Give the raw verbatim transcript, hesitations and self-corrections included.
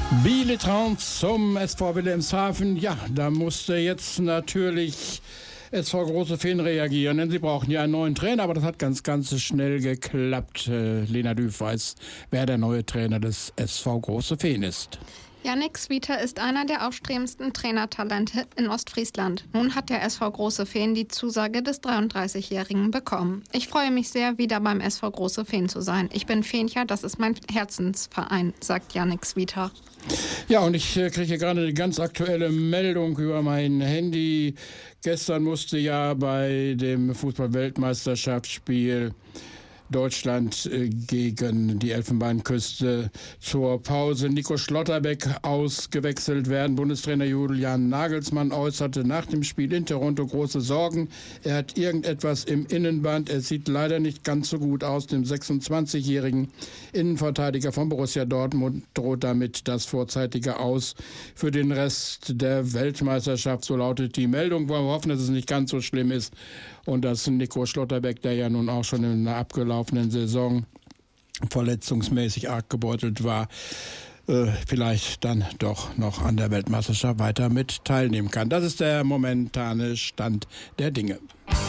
Bieletrans zum S V Wilhelmshaven. Ja, da musste jetzt natürlich S V Große Feen reagieren, denn sie brauchen ja einen neuen Trainer, aber das hat ganz, ganz schnell geklappt. Äh, Lena Düff weiß, wer der neue Trainer des S V Große Feen ist. Jannik Swieter ist einer der aufstrebendsten Trainertalente in Ostfriesland. Nun hat der S V Große Feen die Zusage des dreiunddreißigjährigen bekommen. Ich freue mich sehr, wieder beim S V Große Feen zu sein. Ich bin Feencher, das ist mein Herzensverein, sagt Jannik Swieter. Ja, und ich äh, kriege gerade eine ganz aktuelle Meldung über mein Handy. Gestern musste ja bei dem Fußball-Weltmeisterschaftsspiel Deutschland gegen die Elfenbeinküste zur Pause Nico Schlotterbeck ausgewechselt werden. Bundestrainer Julian Nagelsmann äußerte nach dem Spiel in Toronto große Sorgen. Er hat irgendetwas im Innenband. Er sieht leider nicht ganz so gut aus. Dem sechsundzwanzigjährigen Innenverteidiger von Borussia Dortmund droht damit das vorzeitige Aus für den Rest der Weltmeisterschaft. So lautet die Meldung. Wir hoffen, dass es nicht ganz so schlimm ist und dass Nico Schlotterbeck, der ja nun auch schon in einer abgelaufenen Saison verletzungsmäßig arg gebeutelt war, äh, vielleicht dann doch noch an der Weltmeisterschaft weiter mit teilnehmen kann. Das ist der momentane Stand der Dinge.